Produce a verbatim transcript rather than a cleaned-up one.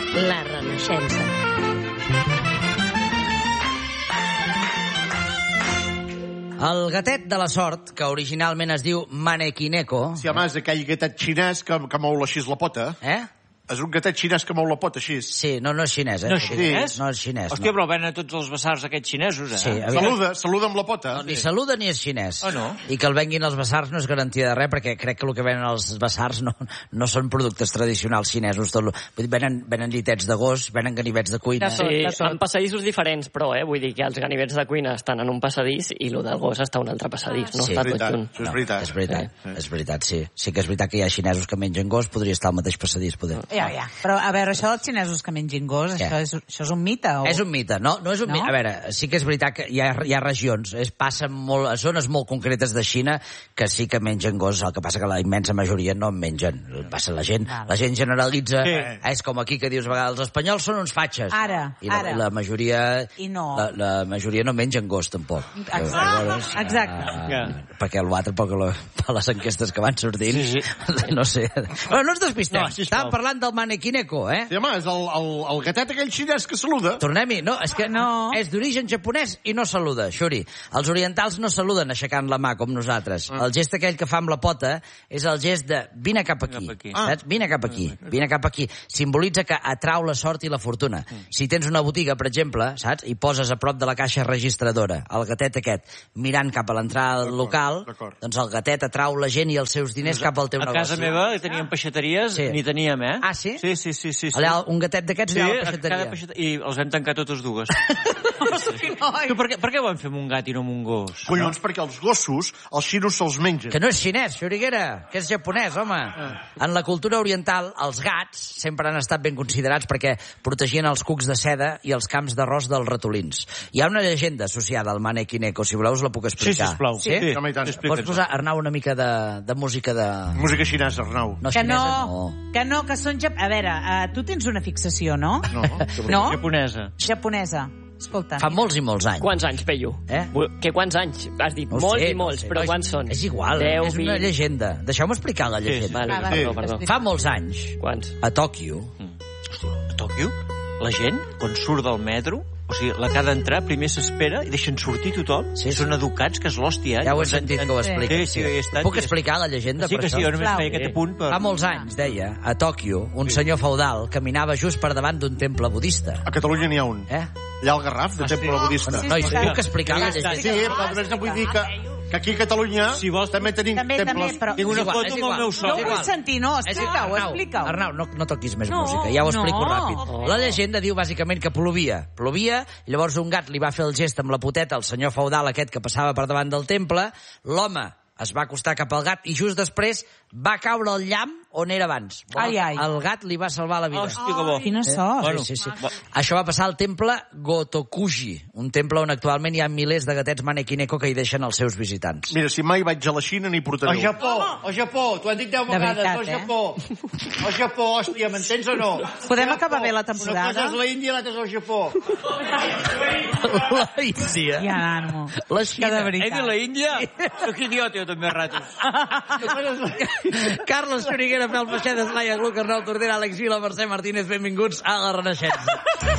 La Renaixença. El gatet de la sort, que originalment es diu Manekineko... Sí, home, és aquell gatet xinès que, que mou així la pota. Eh? És un gatet xinès que mou la pota així. Sí, no, no és xinès, eh? No és xinès? No és xinès, Hòstia, no. però venen tots els basars aquests xinesos, eh? Sí, Saluda, saluda amb la pota. No, ni saluda ni és xinès. Ah, no? I que el venguin els basars no és garantia de res, perquè crec que el que venen els basars no, no són productes tradicionals xinesos. Tot. Vull dir, venen, venen llitets de gos, venen ganivets de cuina. Sí, en passadissos diferents, però, eh? Vull dir que els ganivets de cuina estan en un passadís i el del gos està en un altre passadís, no Sí, està és tot veritat, junt. això és veritat. És veritat, Sí. és veritat, sí. Sí que és veritat que hi ha xinesos que mengen gos, podria estar al mateix passadís, poder. Ja, ja. Però, a veure, això dels xinesos que mengin gos, Què? això és, això és un mite? O... És un mite, no? No és un No? mite. A veure, sí que és veritat que hi ha, hi ha regions, es passen molt, a zones molt concretes de Xina que sí que mengen gos, el que passa que la immensa majoria no en mengen. Passa la gent, Val. la gent generalitza, Sí. és com aquí que dius a vegades, els espanyols són uns fatxes. Ara, I la, ara. la majoria... I no. La, la majoria no mengen gos, tampoc. Exacte. Llavors, Exacte. eh, Ja. perquè l'altre, poc la, per les enquestes que van sortint, Sí, no sé. Però no ens despistem. No, sisplau. Estàvem parlant del Manekineko, eh? Sí, home, és el, el, el gatet aquell xinès que saluda. Tornem-hi. No, és que No. és d'origen japonès i no saluda, Xuri. Els orientals no saluden aixecant la mà com nosaltres. Ah. El gest aquell que fa amb la pota és el gest de vine cap aquí. Cap aquí. Saps? Vine cap aquí. Vine cap aquí. Simbolitza que atrau la sort i la fortuna. Si tens una botiga, per exemple, saps? I poses a prop de la caixa registradora el gatet aquest mirant cap a l'entrada del local, d'acord. doncs el gatet atrau la gent i els seus diners cap al teu A negoci. casa meva teníem peixateries, Sí. n'hi teníem, eh? Ah, sí? Sí, sí, sí. sí, sí. Allà, un gatet d'aquests Sí, allà a la a peixateria. cada peixateria. I els vam tancar totes dues. Noi. Tu, per, què, per què ho vam fer amb un gat i no amb un gos? Collons, perquè els gossos, els xinos se'ls mengen. Que no és xinès, Xuriguera, que és japonès, home. En la cultura oriental, els gats sempre han estat ben considerats perquè protegien els cucs de seda i els camps d'arròs dels ratolins. Hi ha una llegenda associada al Manekineko, si voleu us la puc Sí, explicar. sisplau. Sí? Sí, home, i tant. Pots posar, Arnau, una mica de, de música de... Música xinesa, Arnau. No Que xinesa, no, que no, que són... Jap... A veure, uh, tu tens una fixació, no? No, No? Japonesa. Japonesa. Escolta. Fa molts i molts anys. Quants anys, Peyu? Eh? Que quants anys? Has dit No ho molts sé, i no ho molts, sé, però no, quants són? És igual, deu, és una vint... llegenda. Deixeu-me explicar la Sí, llegenda. Vale, Ah, va, perdó, sí. perdó. Fa molts anys, Quants? a Tòquio, A Tòquio, la gent, quan surt del metro, o sigui, la que ha d'entrar, primer s'espera i deixen sortir tothom. Sí, sí. Són educats, que és l'hòstia. Eh? ja ho he Llavors, sentit en- que ho en- explica. Sí, sí, he estat... Puc explicar la llegenda Sí per que sí, això? jo només Sisplau. feia aquest apunt per... Fa molts anys, deia, a Tòquio, un senyor feudal caminava just per davant d'un temple budista. A Catalunya n'hi ha un. Eh? Allà al Garraf, de temple budista. Sí, Nois, sí, puc sí. explicar la Sí, llegenda? però només no vull dir que, que aquí a Catalunya Si vols- també tenim També, temples... també, però- Tinc una És igual, foto és amb igual. el meu No sol. ho És vull igual. sentir, no, És igual, explica-ho, Arnau, explica-ho. Arnau, no, no toquis més No, música, ja ho explico no. ràpid. Oh. La llegenda diu bàsicament que plovia. Plovia, i llavors un gat li va fer el gest amb la poteta al senyor feudal aquest que passava per davant del temple, l'home es va acostar cap al gat i just després va caure al llamp on era abans. Ai, ai. El gat li va salvar la vida. Hòstia, que bo. Quina sort. Bueno, Sí, sí, sí. Això va passar al temple Gotokuji, un temple on actualment hi ha milers de gatets Manekineko que hi deixen els seus visitants. Mira, si mai vaig a la Xina n'hi Al portaré un. Japó, al Japó, t'ho han dit deu De vegades, veritat, al eh? Japó. Al Japó, hòstia, m'entens o no? Podem Japó. acabar bé la Una temporada? cosa és la Índia i l'altra és el Japó. La Índia. Ja, Nano. La Que Xina. de He veritat. dit la Índia? Sóc idiota, jo també, a ratos. Carles Xuriguera, Fel Peixet, Eslaia Gluc, Arnau Tordera, Àlex Vila, Mercè Martínez, benvinguts a La Renaixença.